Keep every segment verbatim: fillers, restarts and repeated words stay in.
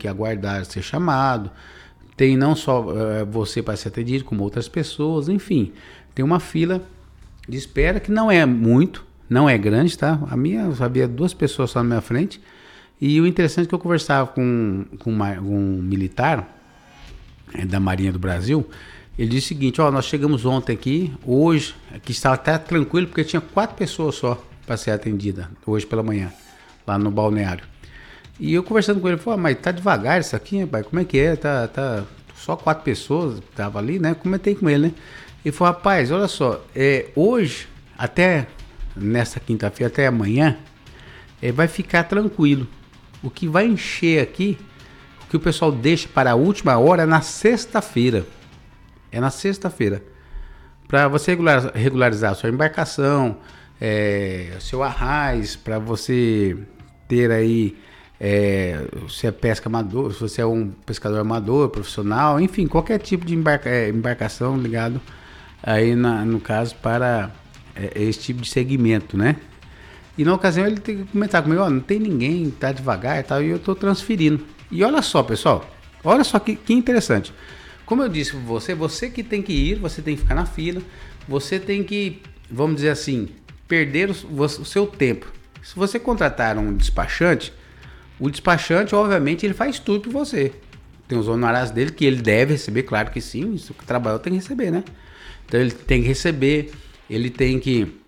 que aguardar ser chamado. Tem não só uh, você para ser atendido, como outras pessoas, enfim. Tem uma fila de espera que não é muito, não é grande, tá? A minha, havia duas pessoas só na minha frente. E o interessante é que eu conversava com, com uma, um militar é, da Marinha do Brasil. Ele disse o seguinte: ó, nós chegamos ontem aqui, hoje, aqui estava até tranquilo, porque tinha quatro pessoas só para ser atendida, hoje pela manhã, lá no balneário. E eu conversando com ele, falei, mas tá devagar isso aqui, rapaz, como é que é? Tá, tá só quatro pessoas, tava ali, né? Comentei com ele, né? Ele falou, rapaz, olha só, é, hoje, até nessa quinta-feira, até amanhã, é, vai ficar tranquilo. O que vai encher aqui, o que o pessoal deixa para a última hora é na sexta-feira. É na sexta-feira. Para você regularizar, regularizar a sua embarcação, é, seu arraiz, para você ter aí, é, se é pesca amador, se você é um pescador amador, profissional, enfim, qualquer tipo de embarca, é, embarcação ligado aí, na, no caso, para é, esse tipo de segmento, né? E na ocasião ele tem que comentar comigo, ó, não tem ninguém, tá devagar e tal, e eu tô transferindo. E olha só, pessoal, olha só que, que interessante. Como eu disse para você, você que tem que ir, você tem que ficar na fila, você tem que, vamos dizer assim, perder o, o seu tempo. Se você contratar um despachante, o despachante, obviamente, ele faz tudo por você. Tem os honorários dele que ele deve receber, claro que sim, isso que trabalhou tem que receber, né? Então ele tem que receber, ele tem que...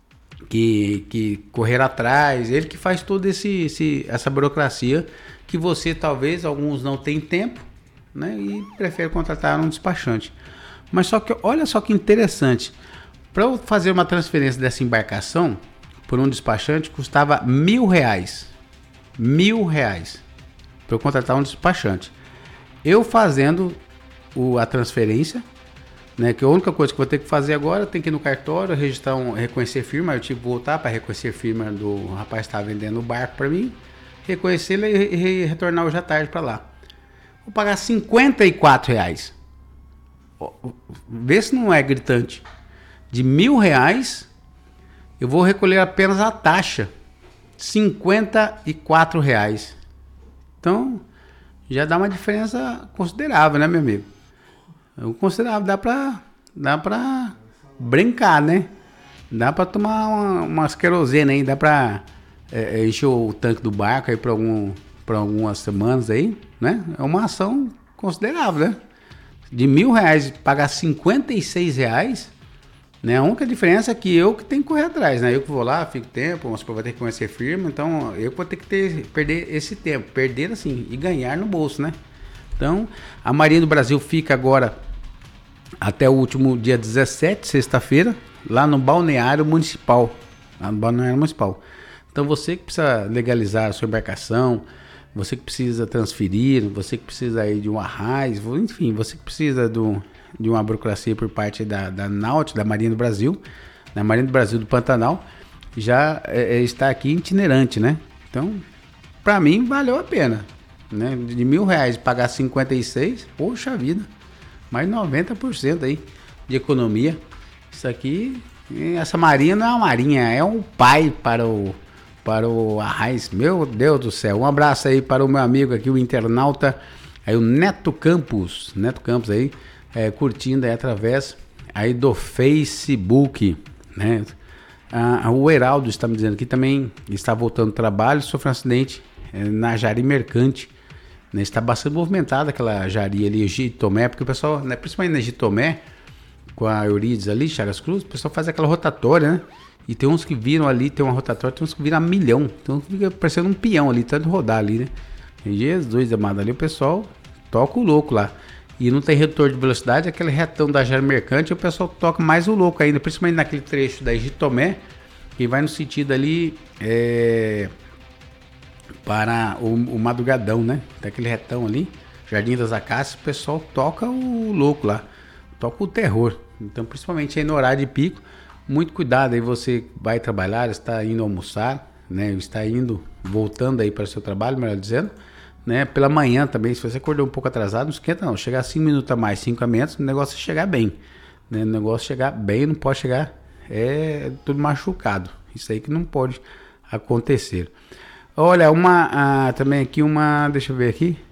Que, que correr atrás, ele que faz toda esse, esse, essa burocracia que você, talvez, alguns não tem tempo, né, e prefere contratar um despachante. Mas só que, olha só que interessante, para eu fazer uma transferência dessa embarcação por um despachante, custava mil reais, mil reais, para eu contratar um despachante. Eu fazendo o, a transferência, né, que a única coisa que eu vou ter que fazer agora, eu tenho que ir no cartório, registrar um, reconhecer firma, eu tive que voltar para reconhecer firma do rapaz que estava vendendo o barco para mim, reconhecer e, e retornar hoje à tarde para lá. Vou pagar cinquenta e quatro reais. Vê se não é gritante. De mil reais, eu vou recolher apenas a taxa, cinquenta e quatro reais. Então, já dá uma diferença considerável, né, meu amigo? Eu considerava, dá pra, dá pra brincar, né? Dá pra tomar uma, umas querosene aí, dá pra é, encher o tanque do barco aí pra, algum, pra algumas semanas aí, né? É uma ação considerável, né? De mil reais pagar cinquenta e seis reais, né? A única diferença é que eu que tenho que correr atrás, né? Eu que vou lá, fico tempo, mas vou ter que conhecer firma, então eu vou ter que ter, perder esse tempo, perder assim, e ganhar no bolso, né? Então, a Marinha do Brasil fica agora até o último dia dezessete, sexta-feira, lá no Balneário Municipal. Lá no Balneário Municipal. Então você que precisa legalizar a sua embarcação, você que precisa transferir, você que precisa aí de um arraiz, enfim, você que precisa do, de uma burocracia por parte da, da Náutica, da Marinha do Brasil, da Marinha do Brasil do Pantanal, já é, está aqui itinerante, né? Então, para mim, valeu a pena. Né? De mil reais pagar cinquenta e seis, poxa vida, mais noventa por cento aí de economia. Isso aqui, essa marinha não é uma marinha, é um pai para o, para o arraiz. Meu Deus do céu, um abraço aí para o meu amigo aqui, o internauta, aí o Neto Campos, Neto Campos aí, é, curtindo aí através aí do Facebook, né? Ah, o Heraldo está me dizendo que também está voltando ao trabalho, sofreu um acidente é, na Jari Mercante. Né, está bastante movimentada aquela Jari ali, Jitomé, porque o pessoal, né, principalmente na Jitomé, com a Eurides ali, Chagas Cruz, o pessoal faz aquela rotatória, né? E tem uns que viram ali, tem uma rotatória, tem uns que viram a milhão, tem uns que fica parecendo um peão ali, tanto rodar ali, né? E Jesus amado, ali o pessoal toca o louco lá. E não tem retorno de velocidade, aquele retão da Jari Mercante, o pessoal toca mais o louco ainda, principalmente naquele trecho da Jitomé, que vai no sentido ali, é... para o, o Madrugadão, né? Tem aquele retão ali, Jardim das Acácias, o pessoal toca o louco lá, toca o terror. Então, principalmente aí no horário de pico, muito cuidado aí, você vai trabalhar, está indo almoçar, né? Está indo, voltando aí para o seu trabalho, melhor dizendo, né? Pela manhã também, se você acordou um pouco atrasado, não esquenta não, chegar cinco minutos a mais, cinco a menos, o negócio é chegar bem, né? O negócio é chegar bem, não pode chegar, é tudo machucado, isso aí que não pode acontecer. Olha, uma, ah, também aqui uma, deixa eu ver aqui,